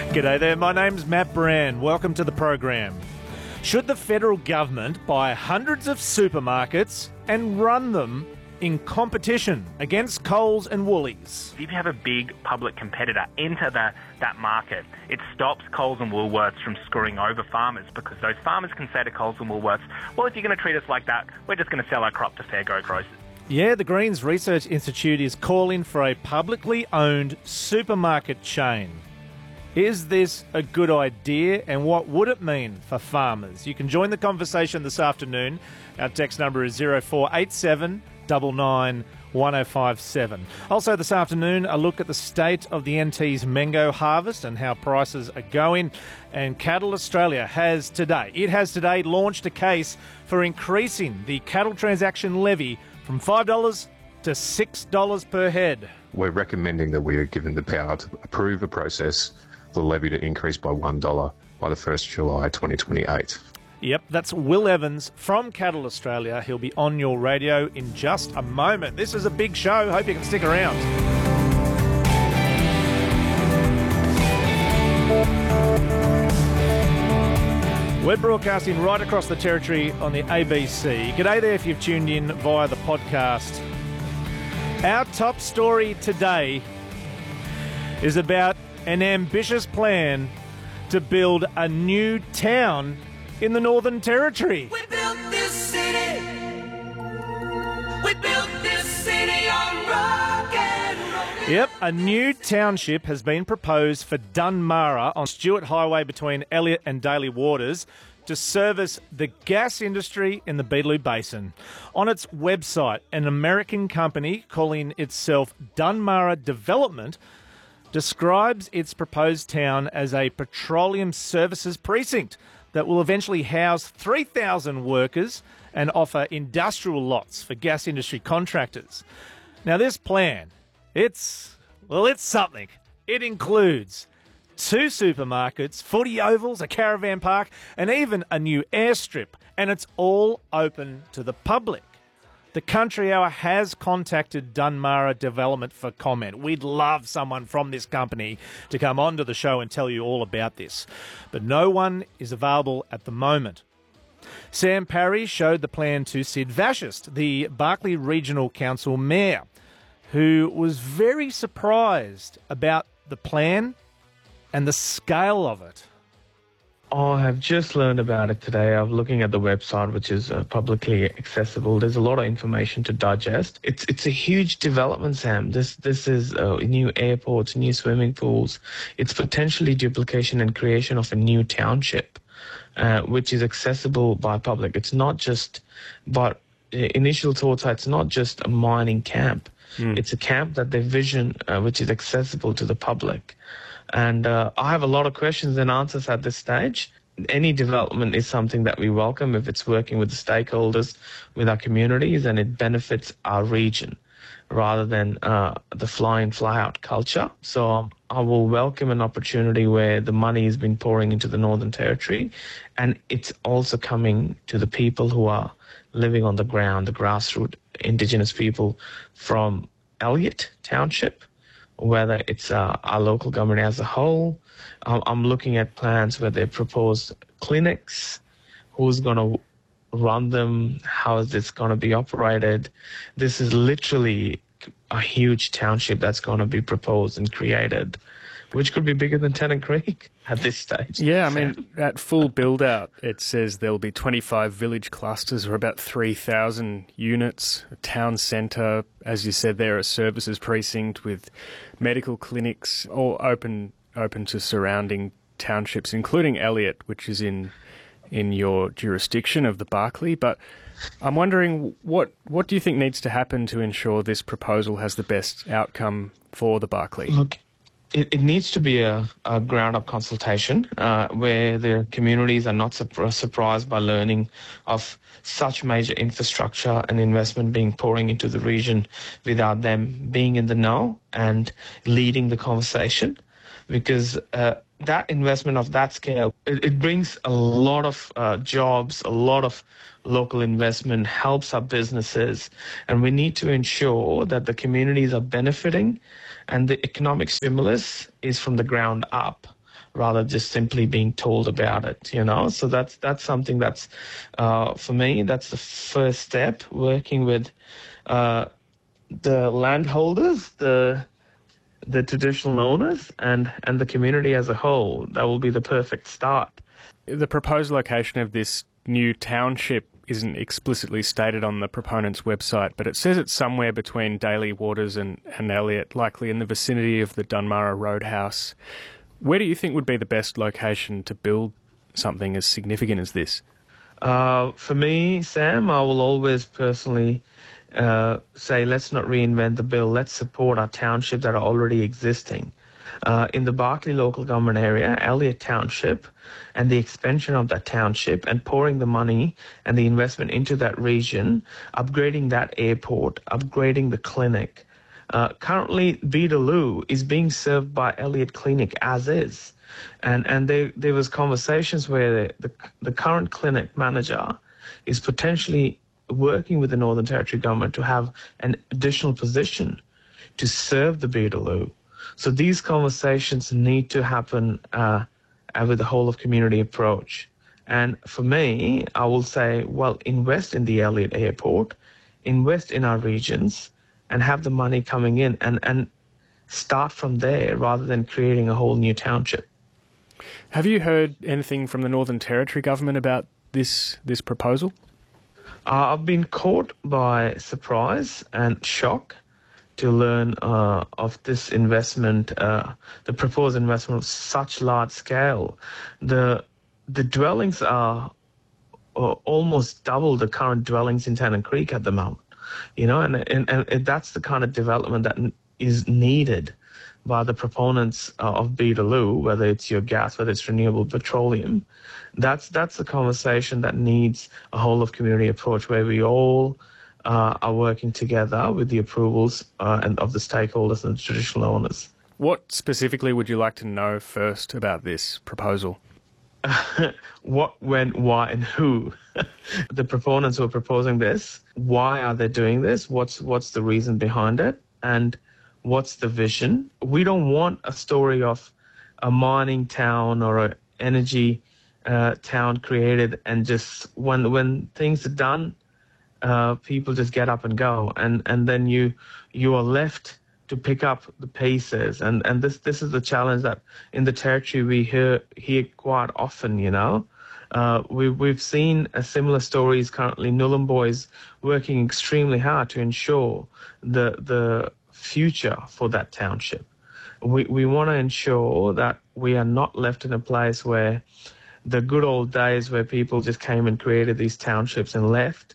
G'day there, my name's Matt Brand. Welcome to the program. Should the federal government buy hundreds of supermarkets and run them in competition against Coles and Woolies? If you have a big public competitor enter that market, it stops Coles and Woolworths from screwing over farmers, because those farmers can say to Coles and Woolworths, well, if you're going to treat us like that, we're just going to sell our crop to fair go grocers. Yeah, the Greens Research Institute is calling for a publicly owned supermarket chain. Is this a good idea, and what would it mean for farmers? You can join the conversation this afternoon. Our text number is 0487 99 1057. Also this afternoon, a look at the state of the NT's mango harvest and how prices are going. And Cattle Australia has today launched a case for increasing the cattle transaction levy from $5 to $6 per head. We're recommending that we are given the power to approve a process for the levy to increase by $1 by the 1st July 2028. Yep, that's Will Evans from Cattle Australia. He'll be on your radio in just a moment. This is a big show. Hope you can stick around. We're broadcasting right across the territory on the ABC. G'day there if you've tuned in via the podcast. Our top story today is about an ambitious plan to build a new town in the Northern Territory. We built this city. We built this city on rock and roll. Yep, a new township has been proposed for Dunmarra on Stewart Highway between Elliot and Daly Waters to service the gas industry in the Beetaloo Basin. On its website, an American company calling itself Dunmarra Development describes its proposed town as a petroleum services precinct that will eventually house 3,000 workers and offer industrial lots for gas industry contractors. Now, this plan, it's something. It includes 2 supermarkets, footy ovals, a caravan park, and even a new airstrip, and it's all open to the public. The Country Hour has contacted Dunmarra Development for comment. We'd love someone from this company to come onto the show and tell you all about this, but no one is available at the moment. Sam Parry showed the plan to Sid Vashist, the Barkly Regional Council Mayor, who was very surprised about the plan and the scale of it. I have just learned about it today. I'm looking at the website, which is publicly accessible. There's a lot of information to digest. It's a huge development, Sam. This is new airports, new swimming pools. It's potentially duplication and creation of a new township, which is accessible by public. It's not just, but initial thoughts are it's not just a mining camp. It's a camp that they vision, which is accessible to the public. And I have a lot of questions and answers at this stage. Any development is something that we welcome if it's working with the stakeholders, with our communities, and it benefits our region rather than the fly-in, fly-out culture. So I will welcome an opportunity where the money has been pouring into the Northern Territory, and it's also coming to the people who are living on the ground, the grassroots Indigenous people from Elliot Township, whether it's our local government as a whole. I'm looking at plans where they propose clinics, who's going to run them, how is this going to be operated. This is literally a huge township that's going to be proposed and created, which could be bigger than Tennant Creek at this stage. Yeah, I mean, at full build-out, it says there'll be 25 village clusters or about 3,000 units, a town centre, as you said there, a services precinct with medical clinics, all open to surrounding townships, including Elliot, which is in your jurisdiction of the Barkly. But I'm wondering, what do you think needs to happen to ensure this proposal has the best outcome for the Barkly? Look, it needs to be a ground-up consultation where the communities are not surprised by learning of such major infrastructure and investment being pouring into the region without them being in the know and leading the conversation. Because that investment of that scale, it brings a lot of jobs, a lot of local investment, helps our businesses, and we need to ensure that the communities are benefiting and the economic stimulus is from the ground up rather just simply being told about it, So that's something that's, for me, that's the first step, working with the landholders, the traditional owners, and the community as a whole. That will be the perfect start. The proposed location of this new township isn't explicitly stated on the proponent's website, but it says it's somewhere between Daly Waters and Elliott, likely in the vicinity of the Dunmarra Roadhouse. Where do you think would be the best location to build something as significant as this? For me, Sam, I will always personally say, let's not reinvent the bill. Let's support our townships that are already existing. In the Barkly local government area, Elliott Township, and the expansion of that township and pouring the money and the investment into that region, upgrading that airport, upgrading the clinic. Currently, Beetaloo is being served by Elliott Clinic as is. And there was conversations where the current clinic manager is potentially working with the Northern Territory government to have an additional position to serve the Beetaloo. So these conversations need to happen with the whole of community approach. And for me, I will say, well, invest in the Elliott Airport, invest in our regions, and have the money coming in and start from there rather than creating a whole new township. Have you heard anything from the Northern Territory government about this proposal? I've been caught by surprise and shock to learn of this investment, the proposed investment of such large scale. The dwellings are almost double the current dwellings in Tennant Creek at the moment, and that's the kind of development that is needed by the proponents of Beetaloo, whether it's your gas, whether it's renewable petroleum. That's the conversation that needs a whole of community approach where we all are working together with the approvals and of the stakeholders and the traditional owners. What specifically would you like to know first about this proposal? What, when, why, and who? The proponents who are proposing this, why are they doing this? What's the reason behind it? And what's the vision? We don't want a story of a mining town or an energy town created and just when things are done, people just get up and go, and then you are left to pick up the pieces, and this is the challenge that in the territory we hear quite often. We've seen similar stories currently. Nhulunbuy is working extremely hard to ensure the future for that township. We want to ensure that we are not left in a place where the good old days where people just came and created these townships and left.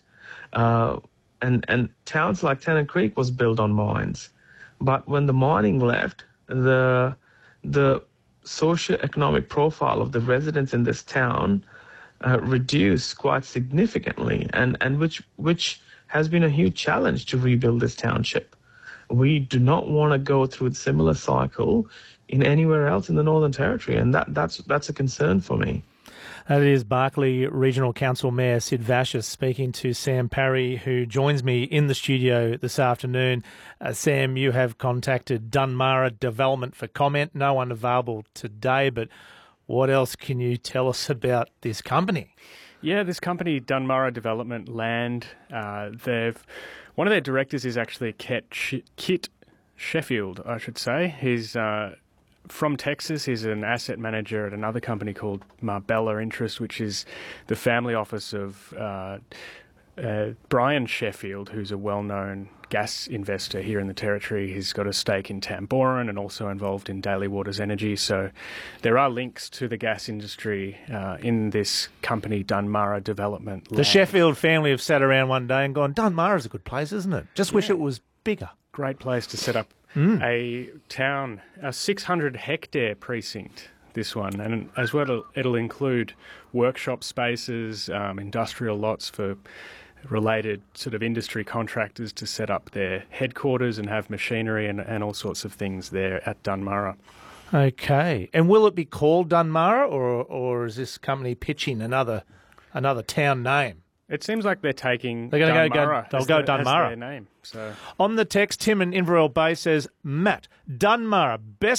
And towns like Tennant Creek was built on mines. But when the mining left, the socio-economic profile of the residents in this town reduced quite significantly, and which has been a huge challenge to rebuild this township. We do not want to go through a similar cycle in anywhere else in the Northern Territory, and that's a concern for me. That is Barkly Regional Council Mayor Sid Vashis speaking to Sam Parry, who joins me in the studio this afternoon. Sam, you have contacted Dunmarra Development for comment. No one available today, but what else can you tell us about this company? Yeah, this company, Dunmarra Development Land, one of their directors is actually Kit Sheffield, I should say. He's from Texas. He's an asset manager at another company called Marbella Interest, which is the family office of Brian Sheffield, who's a well-known gas investor here in the Territory. He's got a stake in Tamboran and also involved in Daly Waters Energy. So there are links to the gas industry in this company, Dunmarra Development Land. The Sheffield family have sat around one day and gone, Dunmarra's a good place, isn't it? Just wish it was bigger. Great place to set up a town, a 600-hectare precinct, this one. And as well, it'll include workshop spaces, industrial lots for related sort of industry contractors to set up their headquarters and have machinery and all sorts of things there at Dunmarra. Okay. And will it be called Dunmarra, or is this company pitching another town name? It seems like they're taking Dunmarra. They'll go Dunmarra. As their name. So. On the text, Tim in Inverell Bay says, Matt, Dunmarra, best